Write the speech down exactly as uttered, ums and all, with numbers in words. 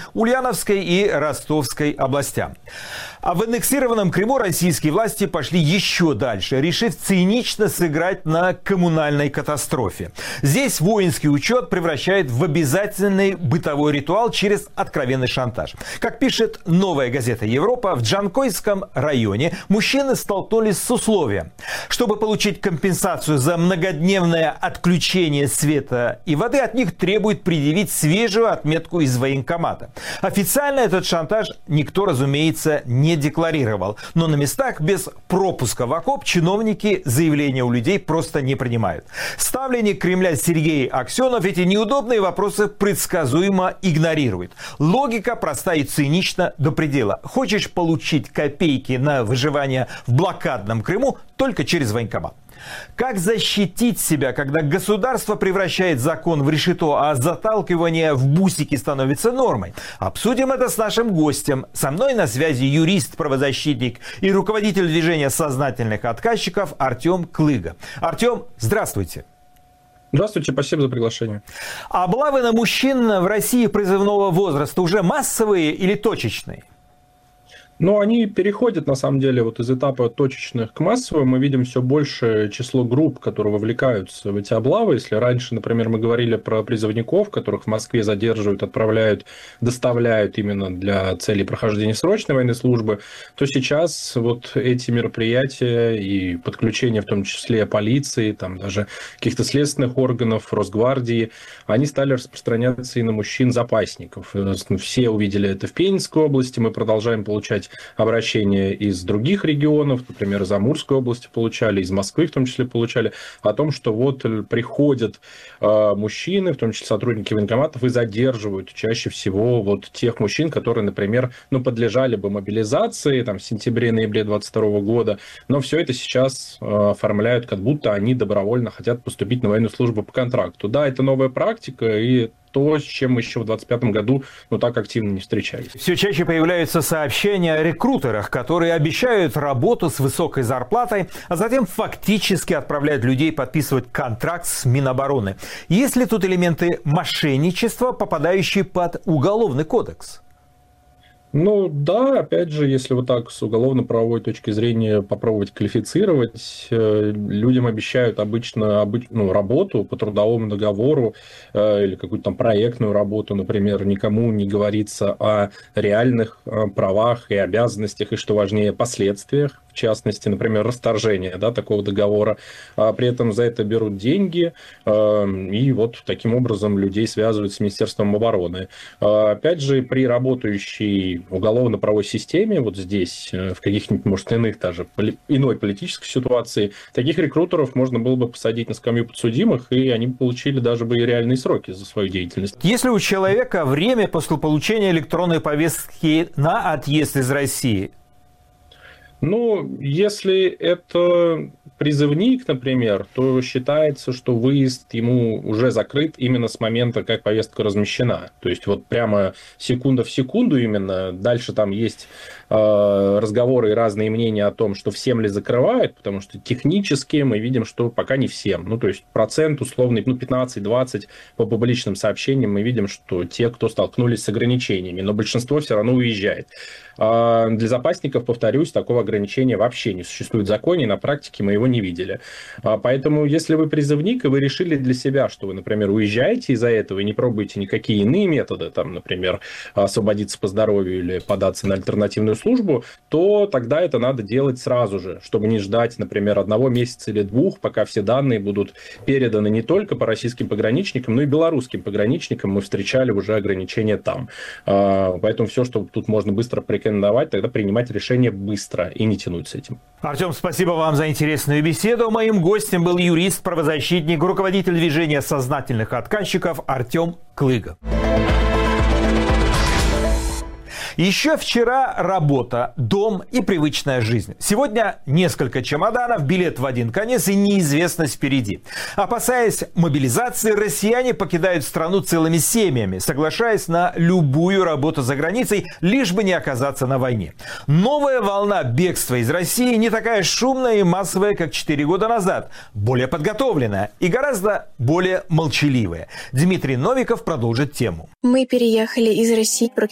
Ульяновской и Ростовской областям. А в аннексированном Крыму российские власти пошли еще дальше, решив цинично сыграть на коммунальной катастрофе. Здесь воинский учет превращает в обязательный бытовой ритуал через откровенный шантаж. Как пишет новая газета «Европа», в Джанкойском районе мужчины столкнулись с условием. Чтобы получить компенсацию за многодневное отключение света и воды, от них требуют предъявить свежую отметку из военкомата. Официально этот шантаж никто, разумеется, не декларировал. Но на местах без пропуска в окоп чиновники заявления у людей просто не принимают. Ставленник Кремля Сергей Аксенов эти неудобные вопросы предсказуемо игнорирует. Логика проста и цинична до предела. Хочешь получить копейки на выживание в блокадном Крыму — только через военкомат. Как защитить себя, когда государство превращает закон в решето, а заталкивание в бусики становится нормой? Обсудим это с нашим гостем. Со мной на связи юрист, правозащитник и руководитель движения сознательных отказчиков Артем Клыга. Артем, здравствуйте. Здравствуйте, спасибо за приглашение. Облавы на мужчин в России призывного возраста уже массовые или точечные? Но они переходят, на самом деле, вот из этапа точечных к массовым. Мы видим все большее число групп, которые вовлекаются в эти облавы. Если раньше, например, мы говорили про призывников, которых в Москве задерживают, отправляют, доставляют именно для целей прохождения срочной военной службы, то сейчас вот эти мероприятия и подключение, в том числе полиции, там даже каких-то следственных органов, Росгвардии, они стали распространяться и на мужчин-запасников. Все увидели это в Пензенской области, мы продолжаем получать обращения из других регионов, например, из Амурской области получали, из Москвы в том числе получали, о том, что вот приходят э, мужчины, в том числе сотрудники военкоматов, и задерживают чаще всего вот тех мужчин, которые, например, ну, подлежали бы мобилизации там, в сентябре-ноябре двадцать второго года, но все это сейчас э, оформляют, как будто они добровольно хотят поступить на военную службу по контракту. Да, это новая практика, и то, с чем мы еще в двадцать пятом году ну, так активно не встречались. Все чаще появляются сообщения о рекрутерах, которые обещают работу с высокой зарплатой, а затем фактически отправляют людей подписывать контракт с Минобороны. Есть ли тут элементы мошенничества, попадающие под Уголовный кодекс? Ну да, опять же, если вот так с уголовно-правовой точки зрения попробовать квалифицировать, людям обещают обычно обыч... ну, работу по трудовому договору э, или какую-то там проектную работу, например, никому не говорится о реальных э, правах и обязанностях, и, что важнее, последствиях, в частности, например, расторжение, да, такого договора, а при этом за это берут деньги, э, и вот таким образом людей связывают с Министерством обороны. Э, опять же, при работающей в уголовно-правовой системе, вот здесь, в каких-нибудь, может, иных даже, иной политической ситуации, таких рекрутеров можно было бы посадить на скамью подсудимых, и они получили даже бы и реальные сроки за свою деятельность. Если у человека время после получения электронной повестки на отъезд из России? Ну, если это призывник, например, то считается, что выезд ему уже закрыт именно с момента, как повестка размещена. То есть вот прямо секунда в секунду именно. Дальше там есть э, разговоры и разные мнения о том, что всем ли закрывают, потому что технически мы видим, что пока не всем. Ну, то есть процент условный, ну, пятнадцать-двадцать по публичным сообщениям мы видим, что те, кто столкнулись с ограничениями, но большинство все равно уезжает. А для запасников, повторюсь, такого ограничения вообще не существует в законе, и на практике мы его не видели. Поэтому, если вы призывник, и вы решили для себя, что вы, например, уезжаете из-за этого и не пробуете никакие иные методы, там, например, освободиться по здоровью или податься на альтернативную службу, то тогда это надо делать сразу же, чтобы не ждать, например, одного месяца или двух, пока все данные будут переданы не только по российским пограничникам, но и белорусским пограничникам. Мы встречали уже ограничения там. Поэтому все, что тут можно быстро порекомендовать, тогда принимать решение быстро и не тянуть с этим. Артем, спасибо вам за интересную беседу. Моим гостем был юрист, правозащитник, руководитель движения сознательных отказчиков Артем Клыга. Еще вчера работа, дом и привычная жизнь. Сегодня несколько чемоданов, билет в один конец и неизвестность впереди. Опасаясь мобилизации, россияне покидают страну целыми семьями, соглашаясь на любую работу за границей, лишь бы не оказаться на войне. Новая волна бегства из России не такая шумная и массовая, как четыре года назад. Более подготовленная и гораздо более молчаливая. Дмитрий Новиков продолжит тему. Мы переехали из России